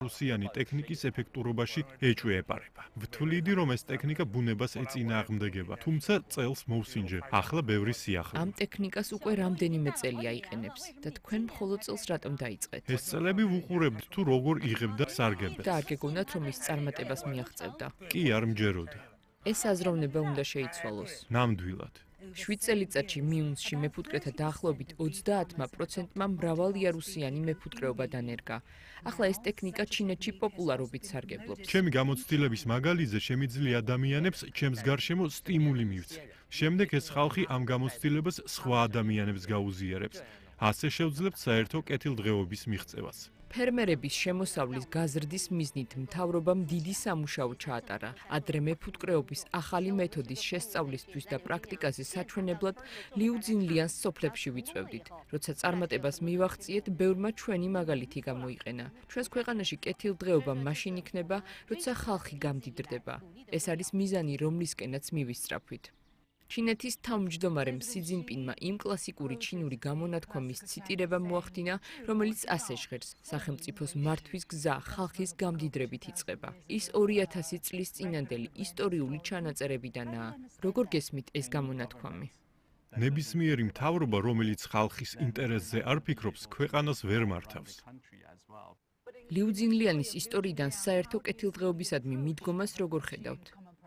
რუსიანი ტექნიკის ეფექტურობაში ეჭვეეპარება. ვთვლიდი, რომ ეს ტექნიკა ბუნებას ეწინააღმდეგება, თუმცა წელს მოვსინჯე. ახლა ბევრი სიახლე. ამ ტექნიკას უკვე რამდენიმე წელი აიყენებს და თქვენ მხოლოდ წელს რატომ დაიწყეთ? ეს წლები ვუყურებთ თუ როგორ იღებდა სარგებელს. და არ გეგონათ, რომ ის წარმატებას მიაღწევდა? კი არ მჯეროდა. ეს აზროვნება უნდა შეიცვალოს. ნამდვილად. 7 წელიწადში მიუნსში მეფუტკრეთა დაახლოებით 30%-მა მრავალიარუსიანი მეფუტკრეობა დანერგა. ახლა ეს ტექნიკა ჩინეთში პოპულარობით სარგებლობს. ჩემი გამოცდილების მაგალითზე შემიძლია ადამიანებს ჩემს გარშემო სტიმული მივცე. შემდეგ ეს ხალხი ამ გამოცდილებას სხვა ადამიანებს გაუზიარებს. ასე შევძლებთ საერთო კეთილდღეობის მიღწევას. ფერმერების შემოსავლის გაზრდის მიზნით მთავრობამ დიდი სამუშაო ჩაატარა. ადრე მეფუტკრეობის ახალი მეთოდის შესწავლისთვის და პრაქტიკაზე საჩვენებლად ლიუძინლიანს სოფლებში ვიწვევდით. როცა წარმატებას მივაღწიეთ, ბევრმა ჩვენი მაგალითი გამოიყენა. ჩვენს ქვეყანაში კეთილდღეობა მაშინ იქნება, როცა ხალხი გამდიდრდება. ეს არის მიზანი, რომლისკენაც მივისწრაფვით. ჩინეთის თავმჯდომარემ სი ძინპინმა იმ კლასიკური ჩინური გამონათქვამის ციტირება მოახდინა, რომელიც ასე ჟღერს: სახელმწიფოს მართვის გზა ხალხის გამდიდრებით იწყება. ის 2000 წლის წინანდელი ისტორიული ჩანაწერებიდანაა. როგორ გესმით ეს გამონათქვამი? ნებისმიერი მთავრობა, რომელიც ხალხის ინტერესზე არ ფიქრობს, ქვეყანას ვერ მართავს. ლიუძინლიანის ისტორიიდან საერთო კეთილდღეობისადმი მიდგომას როგორ ხედავთ?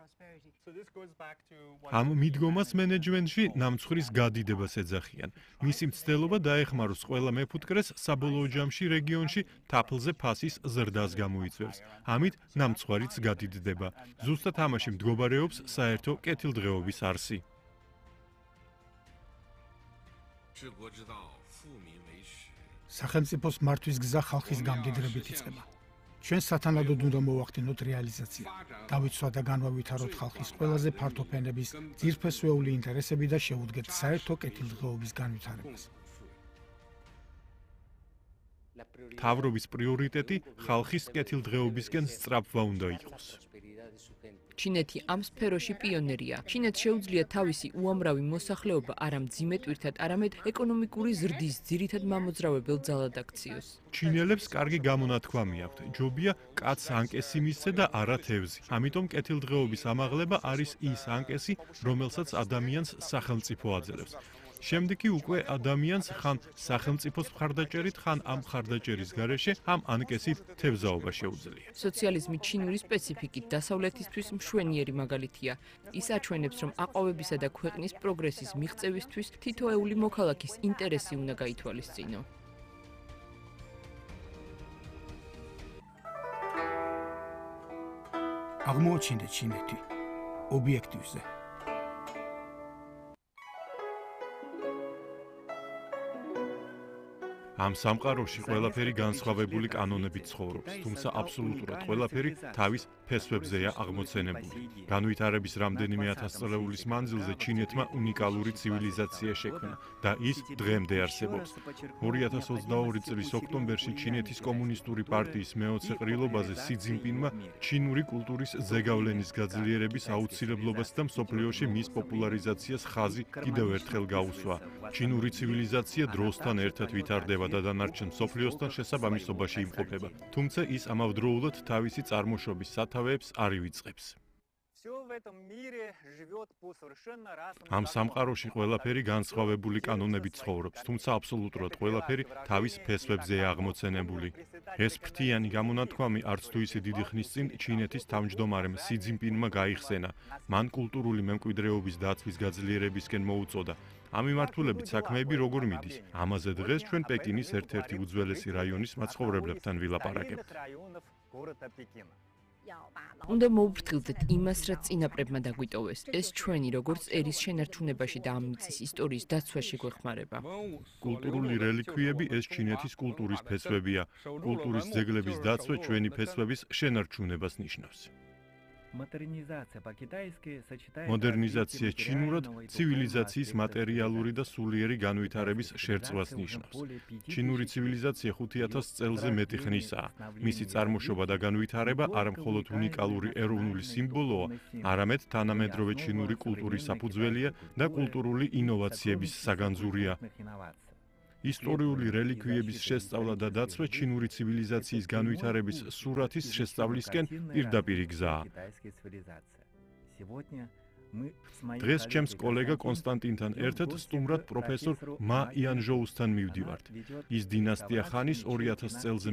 ამ მიდგომას მენეჯმენტში ნამცხვრის გადიდებას ეძახიან. მისი მცდელობა დაეხმაროს ყველა მეფუტკრეს საბოლოო ჯამში რეგიონში თაფლზე ფასის ზრდას გამოიწვევს. ამით ნამცხვარიც გადიდდება. ზუსტად ამაში მდგომარეობს საერთო კეთილდღეობის არსი. სახელმწიფოს მართვის გზა ხალხის გამდიდრებით იწყება. ჩვენ სათანადოდ უნდა მოვახდინოთ რეალიზაცია. დავიცვათ და განვავითაროთ ხალხის ყველაზე ფართოფენების, ძირფესვეული ინტერესები და შევუდგეთ საერთო კეთილდღეობის განვითარებას. მთავრობის პრიორიტეტი ხალხის კეთილდღეობისკენ სწრაფვა უნდა იყოს. ჩინეთი ამ სფეროში პიონერია. ჩინეთს შეუძლია თავისი უამრავი მოსახლეობა არა მძიმე ტვირთად, არამედ ეკონომიკური ზრდის ძირითად მამოძრავებელ ძალად აქციოს. ჩინელებს კარგი გამონათქვამი აქვთ. ჯობია კაცს ანკესი მისცე და არა თევზი. ამიტომ კეთილდღეობის ამაღლება არის ის ანკესი, რომელსაც ადამიანს სახელმწიფო აძლევს. შემდეგ კი უკვე ადამიანს ხან სახელმწიფოს მხარდაჭერით, ხან ამ მხარდაჭერის გარეშე ამ ანკესით თევზაობა შეუძლია. სოციალიზმი ჩინური სპეციფიკით დასავლეთისთვის მშვენიერი მაგალითია. ის აჩვენებს, რომ აყვავებისა და ქვეყნის პროგრესის მიღწევისთვის თითოეული მოქალაქის ინტერესი უნდა გაითვალისწინო. აღმოაჩინეთ ჩინეთი ობიექტივზე. ამ სამყაროში ყველაფერი განსხვავებული კანონებით ცხოვრობს, თუმცა აბსოლუტურად ყველაფერი თავის ფესვებზეა აღმოცენებული. განვითარების რამდენიმე ათასწლეულის მანძილზე ჩინეთმა უნიკალური ცივილიზაცია შექმნა და ის დღემდე არსებობს. 2022 წლის ოქტომბერში ჩინეთის კომუნისტური პარტიის მეოცე ყრილობაზე სი ძინპინმა ჩინური კულტურის ზეგავლენის გაძლიერების აუცილებლობას და მსოფლიოში მის პოპულარიზაციას ხაზი კიდევ ერთხელ გაუსვა. ჩინური ცივილიზაცია დროსთან ერთად ვითარდება და დანარჩენ მსოფლიოსთან შესაბამისობაში იმყოფება, თუმცა ის ამავდროულად თავისი წარმოშობის სათავეებს არ ივიწყებს. ამ სამყაროში ყველაფერი განსხვავებული კანონებით ცხოვრობს, თუმცა აბსოლუტურად ყველაფერი თავის ფესვებზეა აღმოცენებული. ეს ფრთიანი გამონათქვამი არც თუ ისე დიდი ხნის წინ ჩინეთის თავმჯდომარემ სი ძინპინმა გაიხსენა. მან კულტურული მემკვიდრეობის დაცვის გაძლიერებისკენ მოუწოდა. ამ მიმართულებით საქმეები როგორ მიდის? ამაზე დღეს ჩვენ პეკინის ერთ-ერთი უძველესი რაიონის მაცხოვრებლებთან ვილაპარაკებთ. უნდა მოუფრთხილდეთ იმას, რაც წინაპრებმა დაგვიტოვეს. ეს ჩვენი როგორც ერის შენარჩუნებაში და ამ მიწის ისტორიის დაცვაში გვეხმარება. კულტურული რელიკვიები ეს ჩინეთის კულტურის ფესვებია. კულტურის ძეგლების დაცვა ჩვენი ფესვების შენარჩუნებას ნიშნავს. მოდერნიზაცია ჩინურად ცივილიზაციის მატერიალური და სულიერი განვითარების შერწყვას ნიშნავს. ჩინური ცივილიზაცია 5000 წელზე მეტი ხნისაა. მისი წარმოშობა და განვითარება არა მხოლოდ უნიკალური ეროვნული სიმბოლოა, არამედ თანამედროვე ჩინური კულტურის საფუძველია და კულტურული ინოვაციების საგანძურია. ისტორიული რელიკვიების შესწავლა და დაცვა ჩინური ცივილიზაციის განვითარების სურათის შესწავლისკენ პირდაპირი გზაა. დღეს ჩემს კოლეგა კონსტანტინთან ერთად სტუმრად პროფესორ მა იანჟოუსთან მივდივართ. ის დინასტია ხანის 2000 წელზე